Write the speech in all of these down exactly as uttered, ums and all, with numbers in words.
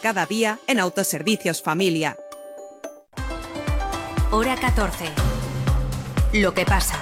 cada día en Autoservicios Familia. Hora catorce. Lo que pasa.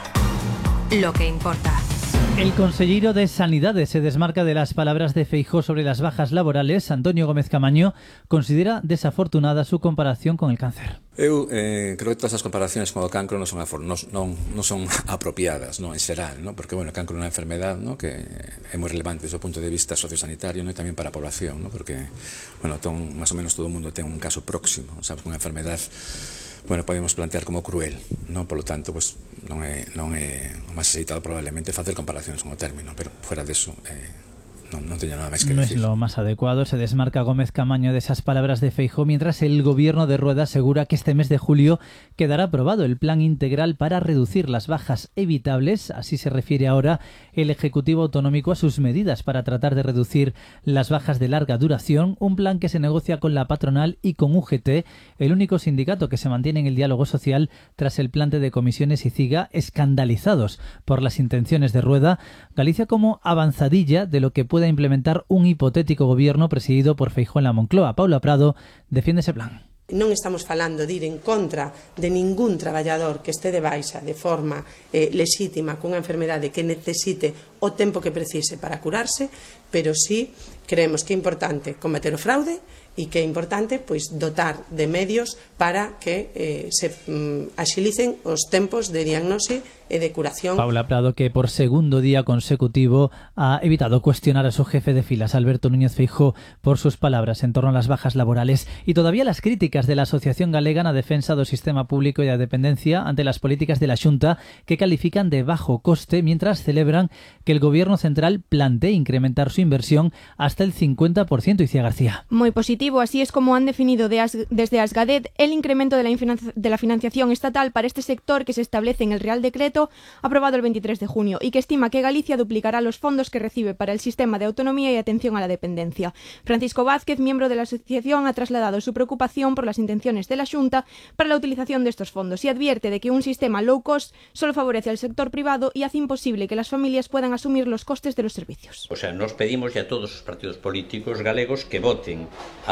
Lo que importa. El conselleiro de Sanidade se desmarca de las palabras de Feijóo sobre las bajas laborales. Antonio Gómez Camaño considera desafortunada su comparación con el cáncer. Eu eh, creo que todas as comparacións con o cancro non son, afor, non, non, non son apropiadas, non, en xeral, non? Porque bueno, o cancro é unha enfermedad, non? Que é moi relevante desde o punto de vista sociosanitario, non? E tamén para a población, non? Porque bueno, ton, máis ou menos todo o mundo ten un caso próximo, sabes, unha enfermedad, bueno, podemos plantear como cruel, non? Por lo tanto, pues, non é, non é o máis acertado probablemente facer comparacións con o término, pero fuera deso, eh, No, no tenía nada más que no decir. No es lo más adecuado. Se desmarca Gómez Camaño de esas palabras de Feijóo, mientras el gobierno de Rueda asegura que este mes de julio quedará aprobado el plan integral para reducir las bajas evitables. Así se refiere ahora el Ejecutivo Autonómico a sus medidas para tratar de reducir las bajas de larga duración, un plan que se negocia con la patronal y con U G T, el único sindicato que se mantiene en el diálogo social tras el plante de comisiones y CIGA, escandalizados por las intenciones de Rueda. Galicia como avanzadilla de lo que puede implementar un hipotético gobierno presidido por Feijóo en la Moncloa. Paula Prado defiende ese plan. Non estamos falando de ir en contra de ningún traballador que este de baixa de forma eh, lexítima cunha enfermedade que necesite o tempo que precise para curarse, pero sí creemos que é importante combater o fraude e que é importante pois dotar de medios para que eh, se mm, axilicen os tempos de diagnose e de curación. Paula Prado, que por segundo día consecutivo ha evitado cuestionar a su jefe de filas, Alberto Núñez Feijóo, por sus palabras en torno a las bajas laborales y todavía las críticas de la Asociación Galega na Defensa do Sistema Público e da Dependencia ante las políticas de la Xunta, que califican de bajo coste, mientras celebran que el Gobierno central plantee incrementar su inversión hasta el cincuenta por ciento. Icía García. Muy positivo, así es como han definido de As- desde Asgadet el incremento de la, infinanci- de la financiación estatal para este sector que se establece en el Real Decreto aprobado el veintitrés de junio y que estima que Galicia duplicará los fondos que recibe para el sistema de autonomía y atención a la dependencia. Francisco Vázquez, miembro de la asociación, ha trasladado su preocupación por las intenciones de la Xunta para la utilización de estos fondos y advierte de que un sistema low cost solo favorece al sector privado y hace imposible que las familias puedan asumir los costes de los servicios. O sea, nos pedimos ya a todos os partidos políticos galegos que voten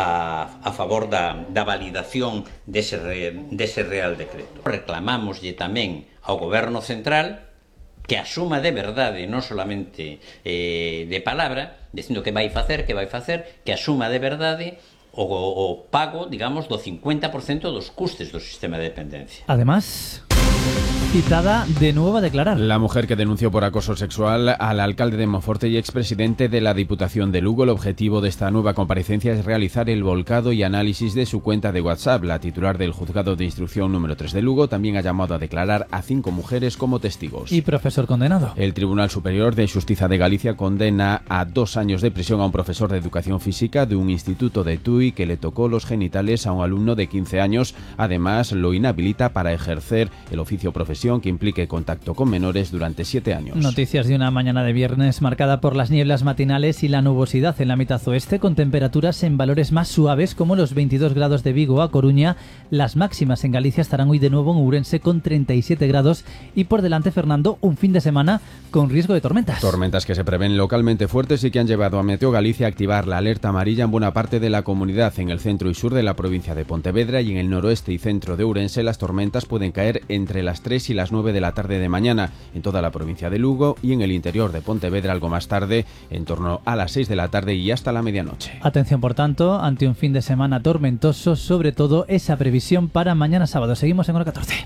a, a favor da, da validación dese, re, dese Real Decreto. Reclamámoslle tamén ao Goberno Central que asuma de verdade, non solamente eh, de palabra, dicindo que vai facer, que vai facer, que asuma de verdade o, o pago, digamos, do cincuenta por ciento dos custes do sistema de dependencia. Además, citada de nuevo a declarar. La mujer que denunció por acoso sexual al alcalde de Monforte y expresidente de la Diputación de Lugo. El objetivo de esta nueva comparecencia es realizar el volcado y análisis de su cuenta de WhatsApp. La titular del Juzgado de Instrucción número tres de Lugo también ha llamado a declarar a cinco mujeres como testigos. Y profesor condenado. El Tribunal Superior de Xustiza de Galicia condena a dos años de prisión a un profesor de educación física de un instituto de Tui que le tocó los genitales a un alumno de quince años. Además, lo inhabilita para ejercer el oficio profesional que implique contacto con menores durante siete años. Noticias de una mañana de viernes marcada por las nieblas matinales y la nubosidad en la mitad oeste, con temperaturas en valores más suaves como los veintidós grados de Vigo a Coruña. Las máximas en Galicia estarán hoy de nuevo en Ourense con treinta y siete grados y por delante, Fernando, un fin de semana con riesgo de tormentas. Tormentas que se prevén localmente fuertes y que han llevado a Meteo Galicia a activar la alerta amarilla en buena parte de la comunidad. En el centro y sur de la provincia de Pontevedra y en el noroeste y centro de Ourense las tormentas pueden caer entre las tres y las nueve de la tarde de mañana en toda la provincia de Lugo y en el interior de Pontevedra algo más tarde, en torno a las seis de la tarde y hasta la medianoche. Atención, por tanto, ante un fin de semana tormentoso, sobre todo esa previsión para mañana sábado. Seguimos en hora catorce.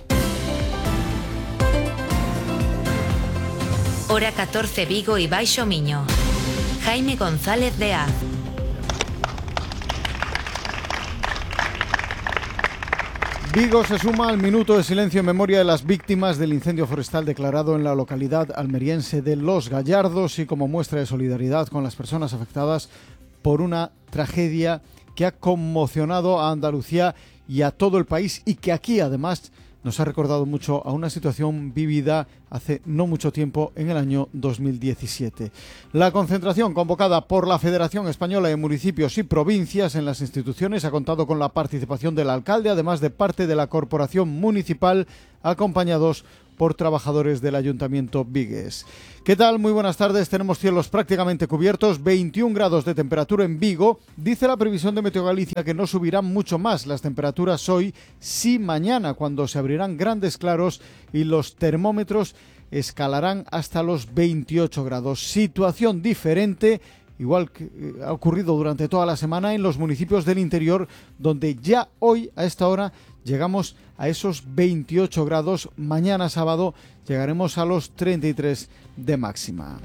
Hora catorce Vigo y Baixo Miño. Jaime González de Az. Vigo se suma al minuto de silencio en memoria de las víctimas del incendio forestal declarado en la localidad almeriense de Los Gallardos y como muestra de solidaridad con las personas afectadas por una tragedia que ha conmocionado a Andalucía y a todo el país y que aquí además nos ha recordado mucho a una situación vivida hace no mucho tiempo en el año dos mil diecisiete. La concentración convocada por la Federación Española de Municipios y Provincias en las instituciones ha contado con la participación del alcalde, además de parte de la corporación municipal, acompañados por trabajadores del Ayuntamiento vigués. ¿Qué tal? Muy buenas tardes. Tenemos cielos prácticamente cubiertos, veintiún grados de temperatura en Vigo. Dice la previsión de Meteo Galicia que no subirán mucho más las temperaturas hoy, sí mañana, cuando se abrirán grandes claros y los termómetros escalarán hasta los veintiocho grados. Situación diferente, igual que ha ocurrido durante toda la semana en los municipios del interior, donde ya hoy a esta hora llegamos a esos veintiocho grados. Mañana sábado llegaremos a los treinta y tres de máxima.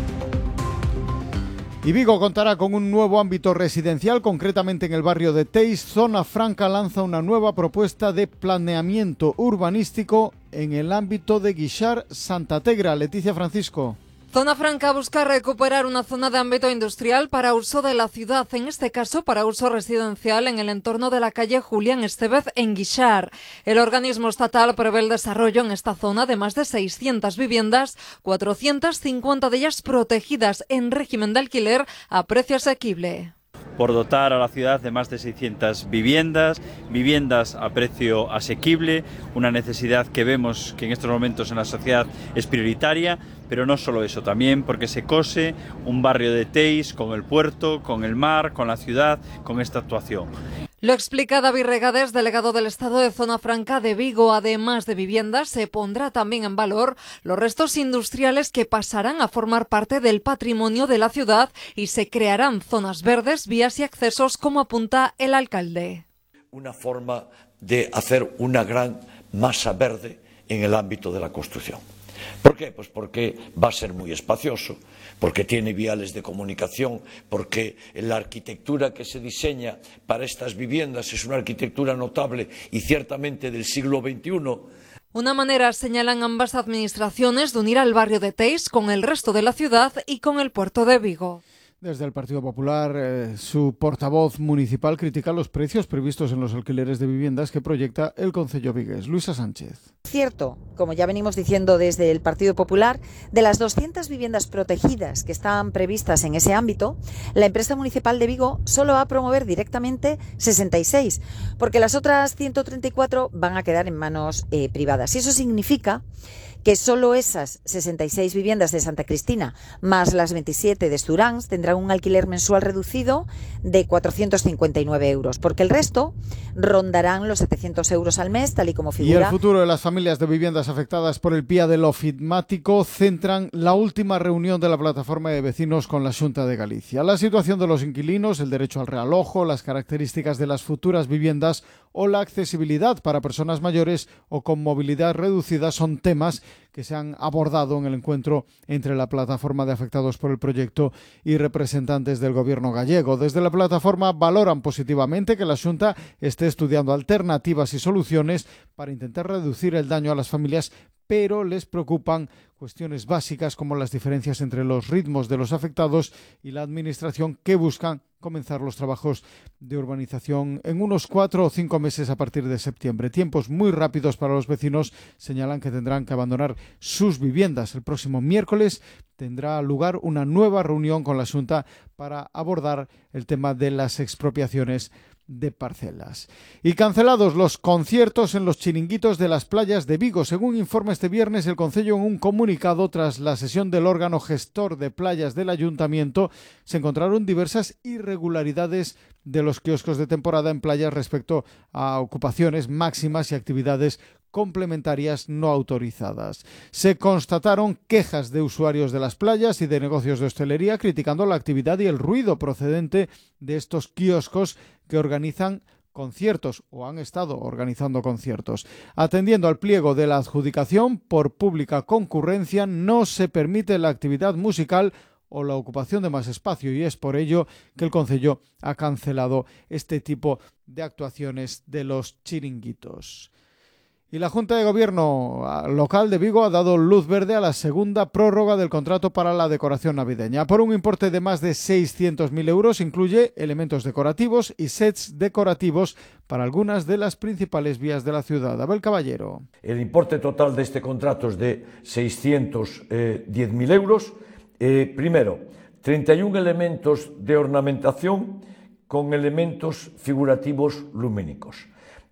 Y Vigo contará con un nuevo ámbito residencial, concretamente en el barrio de Teis. Zona Franca lanza una nueva propuesta de planeamiento urbanístico en el ámbito de Guixar Santa Tegra. Leticia Francisco. Zona Franca busca recuperar una zona de ámbito industrial para uso de la ciudad, en este caso para uso residencial en el entorno de la calle Julián Estevez en Guixar. El organismo estatal prevé el desarrollo en esta zona de más de seiscientas viviendas, cuatrocientas cincuenta de ellas protegidas en régimen de alquiler a precio asequible. Por dotar a la ciudad de más de seiscientas viviendas, viviendas a precio asequible, una necesidad que vemos que en estos momentos en la sociedad es prioritaria, pero no solo eso, también porque se cose un barrio de Teis con el puerto, con el mar, con la ciudad, con esta actuación. Lo explica David Regades, delegado del Estado de Zona Franca de Vigo. Además de viviendas, se pondrá también en valor los restos industriales que pasarán a formar parte del patrimonio de la ciudad y se crearán zonas verdes, vías y accesos, como apunta el alcalde. Una forma de hacer una gran masa verde en el ámbito de la construcción. ¿Por qué? Pues porque va a ser muy espacioso, porque tiene viales de comunicación, porque la arquitectura que se diseña para estas viviendas es una arquitectura notable y ciertamente del siglo veintiuno. Una manera, señalan ambas administraciones, de unir al barrio de Teis con el resto de la ciudad y con el puerto de Vigo. Desde el Partido Popular, eh, su portavoz municipal critica los precios previstos en los alquileres de viviendas que proyecta el concello vigués. Luisa Sánchez. Cierto, como ya venimos diciendo desde el Partido Popular, de las doscientas viviendas protegidas que están previstas en ese ámbito, la empresa municipal de Vigo solo va a promover directamente sesenta y seis, porque las otras ciento treinta y cuatro van a quedar en manos eh, privadas. Y eso significa que solo esas sesenta y seis viviendas de Santa Cristina más las veintisiete de Sturans tendrán un alquiler mensual reducido de cuatrocientos cincuenta y nueve euros, porque el resto rondarán los setecientos euros al mes, tal y como figura. Y el futuro de las familias de viviendas afectadas por el P I A del ofidmático centran la última reunión de la plataforma de vecinos con la Xunta de Galicia. La situación de los inquilinos, el derecho al realojo, las características de las futuras viviendas o la accesibilidad para personas mayores o con movilidad reducida son temas que se han abordado en el encuentro entre la plataforma de afectados por el proyecto y representantes del gobierno gallego. Desde la plataforma valoran positivamente que la Xunta esté estudiando alternativas y soluciones para intentar reducir el daño a las familias, pero les preocupan cuestiones básicas como las diferencias entre los ritmos de los afectados y la administración, que buscan comenzar los trabajos de urbanización en unos cuatro o cinco meses a partir de septiembre. Tiempos muy rápidos para los vecinos. Señalan que tendrán que abandonar sus viviendas. El próximo miércoles tendrá lugar una nueva reunión con la Xunta para abordar el tema de las expropiaciones de parcelas. Y cancelados los conciertos en los chiringuitos de las playas de Vigo. Según informa este viernes el concello en un comunicado, tras la sesión del órgano gestor de playas del ayuntamiento, se encontraron diversas irregularidades de los kioscos de temporada en playas respecto a ocupaciones máximas y actividades complementarias no autorizadas. Se constataron quejas de usuarios de las playas y de negocios de hostelería criticando la actividad y el ruido procedente de estos kioscos que organizan conciertos o han estado organizando conciertos. Atendiendo al pliego de la adjudicación por pública concurrencia, no se permite la actividad musical o la ocupación de más espacio, y es por ello que el concello ha cancelado este tipo de actuaciones de los chiringuitos. Y la Junta de Gobierno local de Vigo ha dado luz verde a la segunda prórroga del contrato para la decoración navideña. Por un importe de más de seiscientos mil euros, incluye elementos decorativos y sets decorativos para algunas de las principales vías de la ciudad. Abel Caballero. El importe total de este contrato es de seiscientos diez mil euros. Eh, primero, treinta y un elementos de ornamentación con elementos figurativos lumínicos.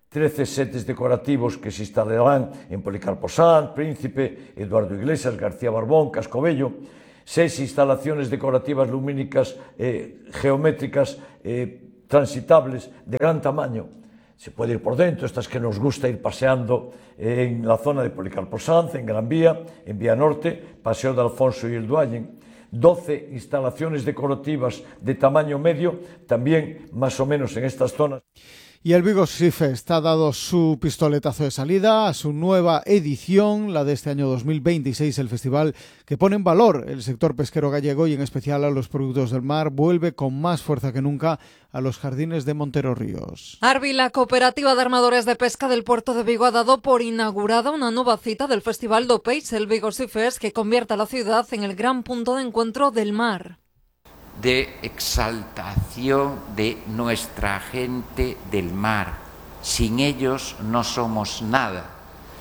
trece setes decorativos que se instalarán en Policarpo Sanz, Príncipe, Eduardo Iglesias, García Barbón, Cascobello, seis instalaciones decorativas lumínicas eh, geométricas eh, transitables de gran tamaño. Se puede ir por dentro, estas que nos gusta ir paseando en la zona de Policarpo Sanz, en Gran Vía, en Vía Norte, Paseo de Alfonso y el Duayen. doce instalaciones decorativas de tamaño medio, también más o menos en estas zonas. Y el Vigo Sea Fest ha dado su pistoletazo de salida a su nueva edición, la de este año dos mil veintiséis. El festival que pone en valor el sector pesquero gallego y en especial a los productos del mar vuelve con más fuerza que nunca a los jardines de Montero Ríos. Arbi, la cooperativa de armadores de pesca del puerto de Vigo, ha dado por inaugurada una nueva cita del Festival do Peix, el Vigo Sea Fest, que convierte a la ciudad en el gran punto de encuentro del mar. De exaltación de nuestra gente del mar. Sin ellos no somos nada.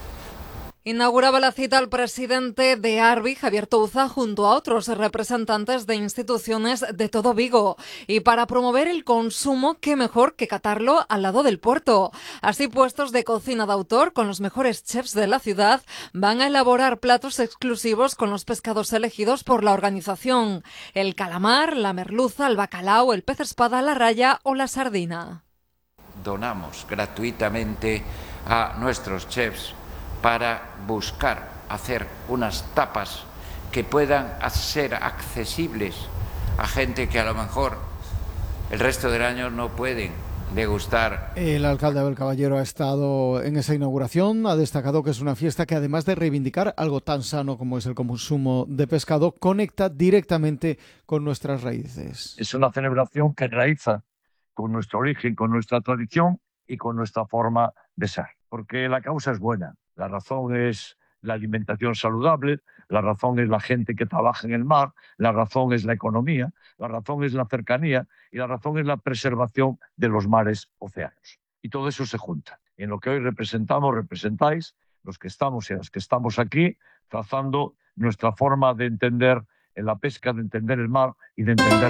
Inauguraba la cita el presidente de Arbi, Javier Touza, junto a otros representantes de instituciones de todo Vigo. Y para promover el consumo, qué mejor que catarlo al lado del puerto. Así, puestos de cocina de autor con los mejores chefs de la ciudad van a elaborar platos exclusivos con los pescados elegidos por la organización: el calamar, la merluza, el bacalao, el pez espada, la raya o la sardina. Donamos gratuitamente a nuestros chefs para buscar hacer unas tapas que puedan ser accesibles a gente que a lo mejor el resto del año no pueden degustar. El alcalde Abel Caballero ha estado en esa inauguración, ha destacado que es una fiesta que, además de reivindicar algo tan sano como es el consumo de pescado, conecta directamente con nuestras raíces. Es una celebración que enraiza con nuestro origen, con nuestra tradición y con nuestra forma de ser, porque la causa es buena. La razón es la alimentación saludable, la razón es la gente que trabaja en el mar, la razón es la economía, la razón es la cercanía y la razón es la preservación de los mares, océanos. Y todo eso se junta. En lo que hoy representamos, representáis, los que estamos y las que estamos aquí, trazando nuestra forma de entender la pesca, de entender el mar y de entender...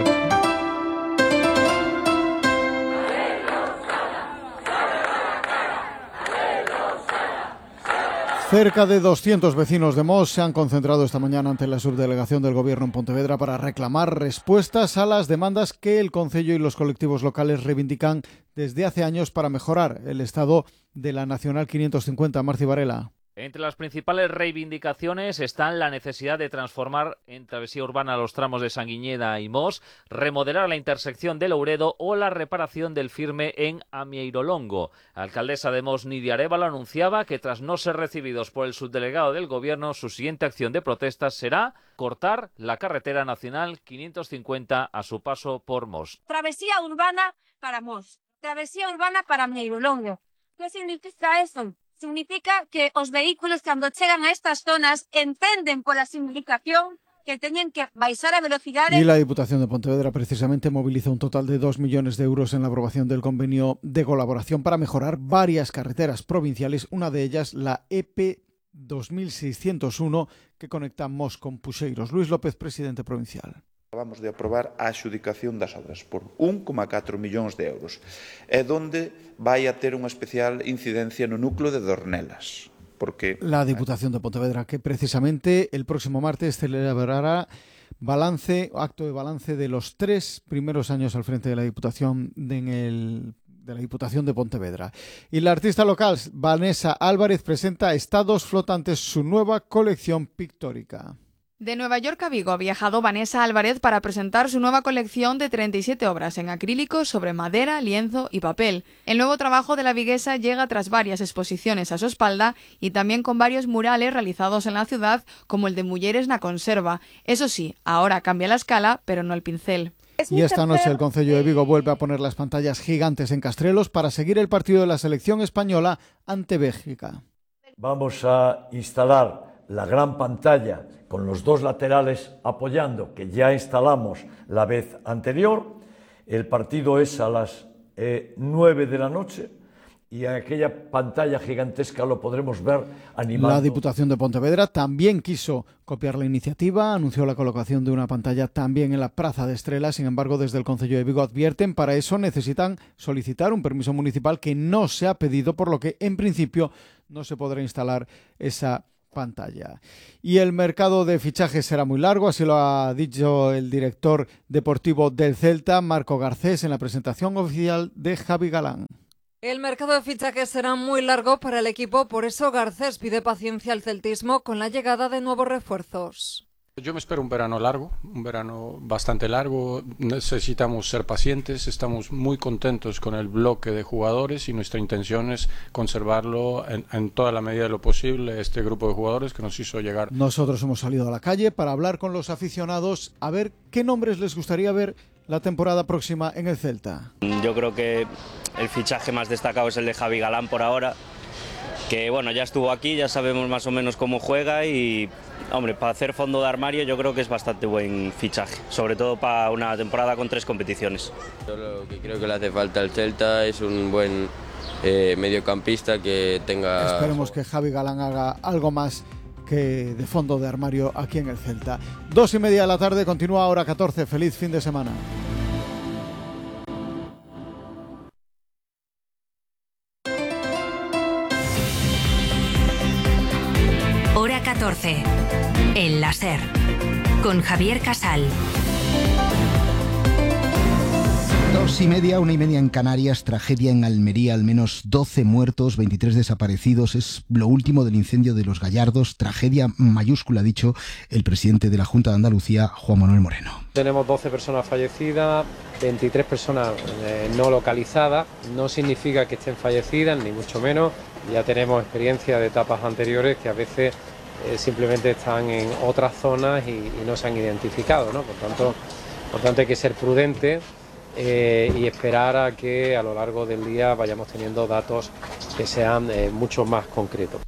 Cerca de doscientos vecinos de Mos se han concentrado esta mañana ante la subdelegación del Gobierno en Pontevedra para reclamar respuestas a las demandas que el Concello y los colectivos locales reivindican desde hace años para mejorar el estado de la Nacional quinientos cincuenta. Marci Varela. Entre las principales reivindicaciones están la necesidad de transformar en travesía urbana los tramos de Sanguiñeda y Mos, remodelar la intersección de Louredo o la reparación del firme en Amieirolongo. La alcaldesa de Mos, Nidia Arévalo, anunciaba que tras no ser recibidos por el subdelegado del Gobierno, su siguiente acción de protesta será cortar la carretera nacional quinientos cincuenta a su paso por Mos. Travesía urbana para Mos, travesía urbana para Amieirolongo. ¿Qué significa eso? Significa que os vehículos, cando chegan a estas zonas, entenden pola simplificación que teñen que baixar a velocidade. Y la Diputación de Pontevedra precisamente moviliza un total de dos millones de euros en la aprobación del convenio de colaboración para mejorar varias carreteras provinciales, una de ellas la E P dos mil seiscientos uno que conecta Mos con Puxeiros. Luis López, presidente provincial. Acabamos de aprobar a adxudicación das obras por un coma catro millóns de euros, e donde vai a ter unha especial incidencia no núcleo de Dornelas. Porque la Diputación de Pontevedra, que precisamente el próximo martes celebrará balance, acto de balance de los tres primeros años al frente de la Diputación de, en el, de la Diputación de Pontevedra. Y la artista local Vanessa Álvarez presenta Estados Flotantes, su nueva colección pictórica. De Nueva York a Vigo ha viajado Vanessa Álvarez para presentar su nueva colección de treinta y siete obras en acrílico sobre madera, lienzo y papel. El nuevo trabajo de la viguesa llega tras varias exposiciones a su espalda y también con varios murales realizados en la ciudad, como el de Mulleres na Conserva. Eso sí, ahora cambia la escala, pero no el pincel. Y esta noche el Concello de Vigo vuelve a poner las pantallas gigantes en Castrelos para seguir el partido de la selección española ante Bélgica. Vamos a instalar la gran pantalla con los dos laterales apoyando, que ya instalamos la vez anterior. El partido es a las eh, nueve de la noche y en aquella pantalla gigantesca lo podremos ver animando. La Diputación de Pontevedra también quiso copiar la iniciativa, anunció la colocación de una pantalla también en la Praza de Estrela. Sin embargo, desde el Concello de Vigo advierten, para eso necesitan solicitar un permiso municipal que no se ha pedido, por lo que en principio no se podrá instalar esa pantalla. Y el mercado de fichajes será muy largo, así lo ha dicho el director deportivo del Celta, Marco Garcés, en la presentación oficial de Javi Galán. El mercado de fichajes será muy largo para el equipo, por eso Garcés pide paciencia al celtismo con la llegada de nuevos refuerzos. Yo me espero un verano largo, un verano bastante largo. Necesitamos ser pacientes, estamos muy contentos con el bloque de jugadores y nuestra intención es conservarlo en, en toda la medida de lo posible, este grupo de jugadores que nos hizo llegar. Nosotros hemos salido a la calle para hablar con los aficionados a ver qué nombres les gustaría ver la temporada próxima en el Celta. Yo creo que el fichaje más destacado es el de Javi Galán por ahora, que bueno, ya estuvo aquí, ya sabemos más o menos cómo juega y, hombre, para hacer fondo de armario yo creo que es bastante buen fichaje, sobre todo para una temporada con tres competiciones. Yo lo que creo que le hace falta al Celta es un buen eh, mediocampista que tenga... Esperemos que Javi Galán haga algo más que de fondo de armario aquí en el Celta. Dos y media de la tarde, continúa Hora catorce. Feliz fin de semana. Hora catorce. El láser. Con Javier Casal. Dos y media, una y media en Canarias, tragedia en Almería, al menos doce muertos, veintitrés desaparecidos. Es lo último del incendio de Los Gallardos, tragedia mayúscula, ha dicho el presidente de la Junta de Andalucía, Juan Manuel Moreno. Tenemos doce personas fallecidas, veintitrés personas eh, no localizadas. No significa que estén fallecidas, ni mucho menos. Ya tenemos experiencia de etapas anteriores que a veces eh, simplemente están en otras zonas y, y no se han identificado, ¿no? Por tanto, por tanto hay que ser prudentes. Eh, y esperar a que a lo largo del día vayamos teniendo datos que sean eh, mucho más concretos.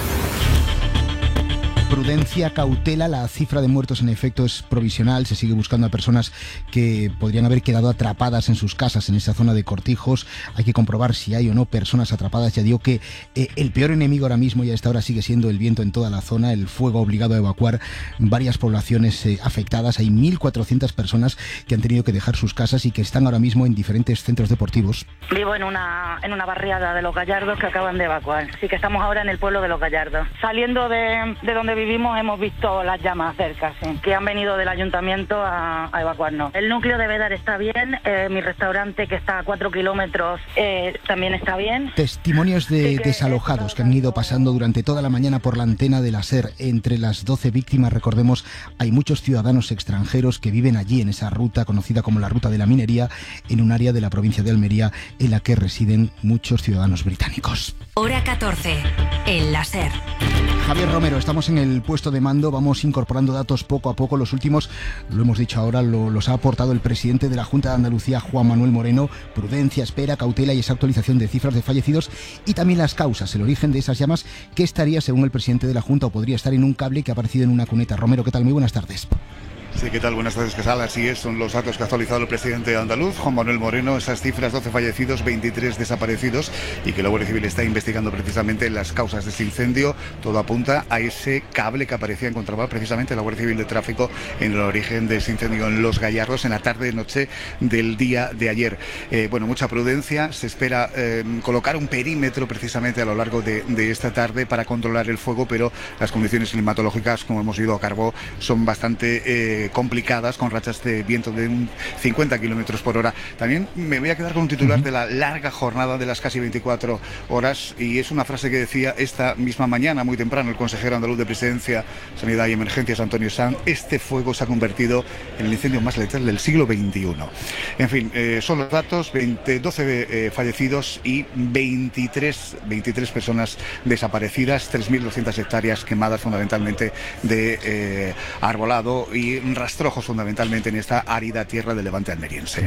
Prudencia, cautela, la cifra de muertos en efecto es provisional, se sigue buscando a personas que podrían haber quedado atrapadas en sus casas en esa zona de Cortijos. Hay que comprobar si hay o no personas atrapadas. Ya digo que eh, el peor enemigo ahora mismo y a esta hora sigue siendo el viento en toda la zona, el fuego ha obligado a evacuar varias poblaciones eh, afectadas. Hay mil cuatrocientas personas que han tenido que dejar sus casas y que están ahora mismo en diferentes centros deportivos. Vivo en una, en una barriada de Los Gallardos que acaban de evacuar, así que estamos ahora en el pueblo de Los Gallardos. Saliendo de, de donde vivimos hemos visto las llamas cerca, sí, que han venido del ayuntamiento a, a evacuarnos. El núcleo de Bédar está bien, eh, mi restaurante que está a cuatro kilómetros eh, también está bien. Testimonios de desalojados que han ido pasando durante toda la mañana por la antena de la SER. Entre las doce víctimas, recordemos, hay muchos ciudadanos extranjeros que viven allí en esa ruta conocida como la Ruta de la Minería, en un área de la provincia de Almería en la que residen muchos ciudadanos británicos. Hora catorce. El láser. Javier Romero, estamos en el puesto de mando, vamos incorporando datos poco a poco. Los últimos, lo hemos dicho ahora, lo, los ha aportado el presidente de la Junta de Andalucía, Juan Manuel Moreno. Prudencia, espera, cautela y esa actualización de cifras de fallecidos y también las causas, el origen de esas llamas, que estaría, según el presidente de la Junta, o podría estar en un cable que ha aparecido en una cuneta. Romero, ¿qué tal? Muy buenas tardes. Sí, ¿qué tal? Buenas tardes, Casal. Así es, son los datos que ha actualizado el presidente andaluz, Juan Manuel Moreno, esas cifras: doce fallecidos, veintitrés desaparecidos, y que la Guardia Civil está investigando precisamente las causas de ese incendio. Todo apunta a ese cable que aparecía encontraba precisamente la Guardia Civil de Tráfico en el origen de ese incendio en Los Gallardos en la tarde-noche del día de ayer. Eh, bueno, mucha prudencia, se espera eh, colocar un perímetro precisamente a lo largo de, de esta tarde para controlar el fuego, pero las condiciones climatológicas, como hemos ido a Carbó, son bastante eh, complicadas, con rachas de viento de un cincuenta kilómetros por hora. También me voy a quedar con un titular uh-huh. de la larga jornada de las casi veinticuatro horas, y es una frase que decía esta misma mañana, muy temprano, el consejero andaluz de Presidencia, Sanidad y Emergencias, Antonio Sanz: este fuego se ha convertido en el incendio más letal del siglo veintiuno. En fin, eh, son los datos: veinte, doce eh, fallecidos y veintitrés, veintitrés personas desaparecidas, tres mil doscientas hectáreas quemadas, fundamentalmente de eh, arbolado y rastrojos, fundamentalmente en esta árida tierra del levante almeriense.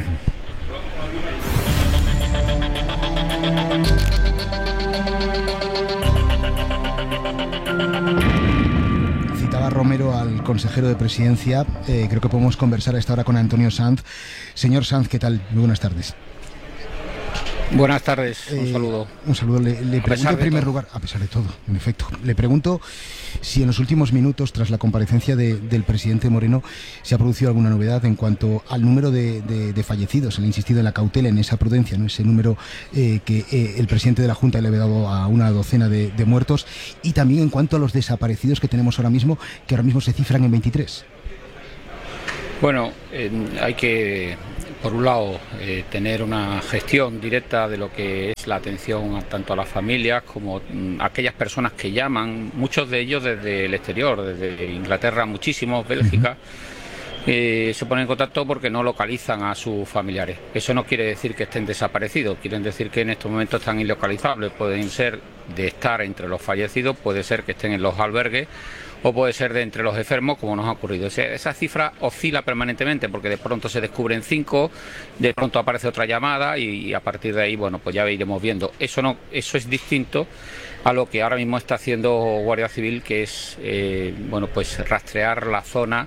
Citaba Romero al consejero de Presidencia. Eh, creo que podemos conversar a esta hora con Antonio Sanz. Señor Sanz, ¿qué tal? Muy buenas tardes. Buenas tardes, un Eh, saludo. Un saludo. Le, le pregunto en primer lugar, a pesar de todo, en efecto, le pregunto si en los últimos minutos, tras la comparecencia de- del presidente Moreno, se ha producido alguna novedad en cuanto al número de, de- de fallecidos. Él ha insistido en la cautela, en esa prudencia, ¿no? Ese número eh, que eh, el presidente de la Junta le ha dado a una docena de, de muertos, y también en cuanto a los desaparecidos que tenemos ahora mismo, que ahora mismo se cifran en veintitrés. Bueno, eh, hay que, por un lado, eh, tener una gestión directa de lo que es la atención a, tanto a las familias como mm, a aquellas personas que llaman, muchos de ellos desde el exterior, desde Inglaterra, muchísimos, Bélgica. Eh, se ponen en contacto porque no localizan a sus familiares. Eso no quiere decir que estén desaparecidos, quieren decir que en estos momentos están ilocalizables. Pueden ser de estar entre los fallecidos, puede ser que estén en los albergues o puede ser de entre los enfermos, como nos ha ocurrido. O sea, esa cifra oscila permanentemente porque de pronto se descubren cinco, de pronto aparece otra llamada y, y a partir de ahí, bueno, pues ya iremos viendo. Eso no, eso es distinto a lo que ahora mismo está haciendo Guardia Civil, que es, eh, bueno, pues rastrear la zona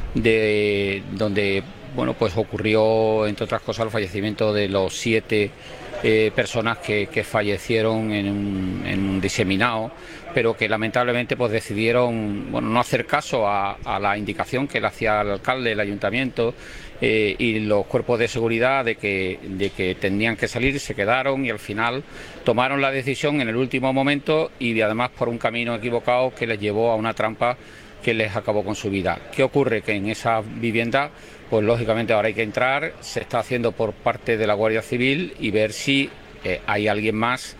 de donde, bueno, pues ocurrió, entre otras cosas, el fallecimiento de los siete eh, personas que, que fallecieron en un, en un diseminado, pero que lamentablemente pues decidieron, bueno, no hacer caso a, a la indicación que le hacía el alcalde, el ayuntamiento eh, y los cuerpos de seguridad de que, de que tenían que salir, se quedaron y al final tomaron la decisión en el último momento y además por un camino equivocado que les llevó a una trampa que les acabó con su vida. ¿Qué ocurre? Que en esa vivienda, pues lógicamente ahora hay que entrar, se está haciendo por parte de la Guardia Civil y ver si eh, hay alguien más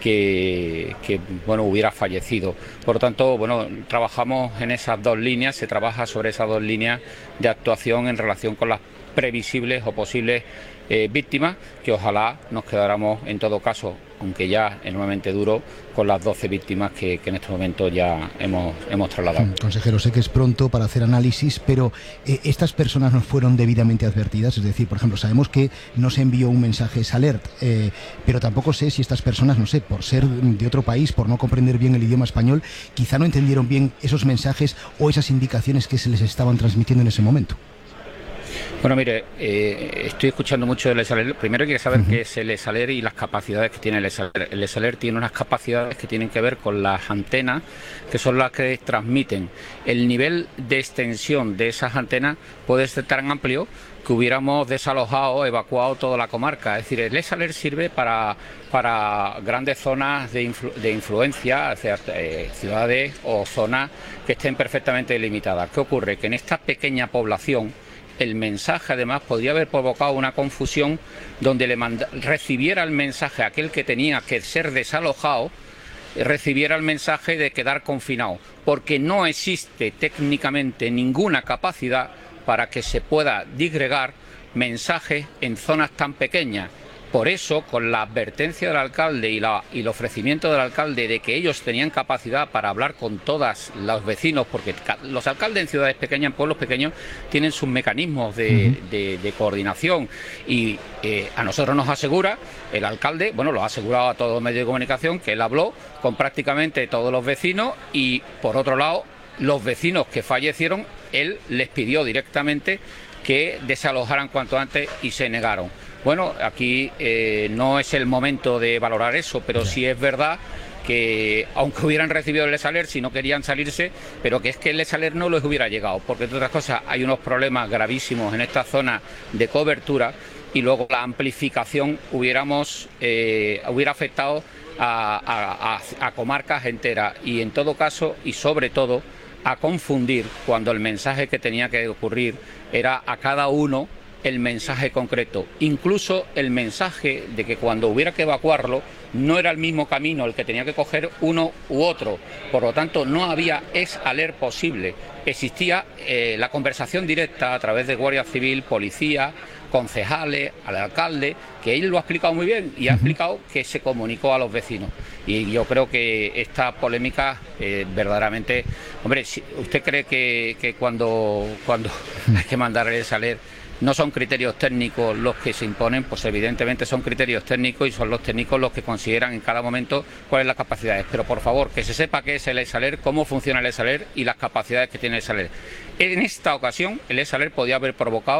que, que bueno, hubiera fallecido. Por lo tanto, bueno, trabajamos en esas dos líneas, se trabaja sobre esas dos líneas de actuación en relación con las previsibles o posibles eh, víctimas, que ojalá nos quedáramos en todo caso, aunque ya enormemente duro, con las doce víctimas que, que en estos momentos ya hemos, hemos trasladado. Consejero, sé que es pronto para hacer análisis, pero eh, ¿estas personas no fueron debidamente advertidas? Es decir, por ejemplo, sabemos que no se envió un mensaje alert, eh, pero tampoco sé si estas personas, no sé, por ser de otro país, por no comprender bien el idioma español, quizá no entendieron bien esos mensajes o esas indicaciones que se les estaban transmitiendo en ese momento. Bueno, mire, eh, estoy escuchando mucho del ESALER. Primero hay que saber uh-huh. qué es el ESALER y las capacidades que tiene el ESALER. El ESALER tiene unas capacidades que tienen que ver con las antenas, que son las que transmiten. El nivel de extensión de esas antenas puede ser tan amplio que hubiéramos desalojado, evacuado toda la comarca. Es decir, el ESALER sirve para, para grandes zonas de, influ, de influencia, hacia, eh, ciudades o zonas que estén perfectamente delimitadas. ¿Qué ocurre? Que en esta pequeña población el mensaje además podría haber provocado una confusión donde le manda, recibiera el mensaje aquel que tenía que ser desalojado, recibiera el mensaje de quedar confinado, porque no existe técnicamente ninguna capacidad para que se pueda disgregar mensajes en zonas tan pequeñas. Por eso, con la advertencia del alcalde y, la, y el ofrecimiento del alcalde de que ellos tenían capacidad para hablar con todos los vecinos, porque los alcaldes en ciudades pequeñas, en pueblos pequeños, tienen sus mecanismos de, uh-huh. de, de coordinación y eh, a nosotros nos asegura el alcalde, bueno, lo ha asegurado a todos los medios de comunicación, que él habló con prácticamente todos los vecinos y, por otro lado, los vecinos que fallecieron, él les pidió directamente que desalojaran cuanto antes y se negaron. Bueno, aquí eh, no es el momento de valorar eso, pero sí es verdad que aunque hubieran recibido el ESALER, si no querían salirse, pero que es que el ESALER no les hubiera llegado, porque entre otras cosas hay unos problemas gravísimos en esta zona de cobertura y luego la amplificación hubiéramos eh, hubiera afectado a, a, a, a comarcas enteras y en todo caso y sobre todo a confundir cuando el mensaje que tenía que ocurrir era a cada uno el mensaje concreto, incluso el mensaje de que cuando hubiera que evacuarlo no era el mismo camino el que tenía que coger uno u otro, por lo tanto no había ESALER posible, existía eh, la conversación directa a través de Guardia Civil, policía, concejales, al alcalde, que él lo ha explicado muy bien y ha explicado que se comunicó a los vecinos. Y yo creo que esta polémica eh, verdaderamente, hombre, si usted cree que, que cuando, cuando hay que mandar el ESALER no son criterios técnicos los que se imponen, pues evidentemente son criterios técnicos y son los técnicos los que consideran en cada momento cuáles son las capacidades. Pero por favor, que se sepa qué es el ESALER, cómo funciona el ESALER y las capacidades que tiene el ESALER. En esta ocasión, el ESALER podía haber provocado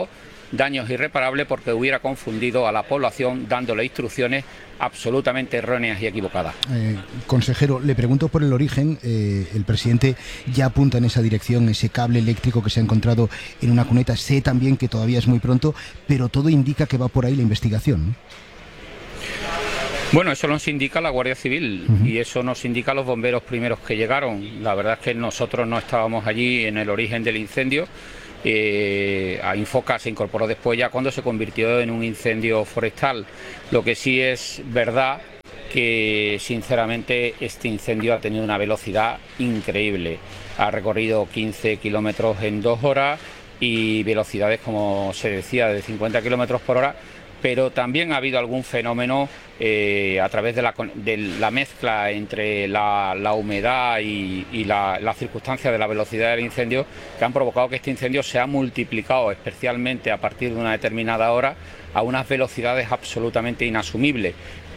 daños irreparables porque hubiera confundido a la población dándole instrucciones absolutamente erróneas y equivocadas. Eh, consejero, le pregunto por el origen. Eh, el presidente ya apunta en esa dirección, ese cable eléctrico que se ha encontrado en una cuneta. Sé también que todavía es muy pronto, pero todo indica que va por ahí la investigación, ¿no? Bueno, eso nos indica la Guardia Civil uh-huh. y eso nos indica los bomberos primeros que llegaron. La verdad es que nosotros no estábamos allí en el origen del incendio. Eh, a Infoca se incorporó después, ya cuando se convirtió en un incendio forestal. Lo que sí es verdad que sinceramente este incendio ha tenido una velocidad increíble. Ha recorrido quince kilómetros en dos horas y velocidades, como se decía, de cincuenta kilómetros por hora. Pero también ha habido algún fenómeno eh, a través de la, de la mezcla entre la, la humedad y, y la, la circunstancia de la velocidad del incendio, que han provocado que este incendio se ha multiplicado, especialmente a partir de una determinada hora, a unas velocidades absolutamente inasumibles.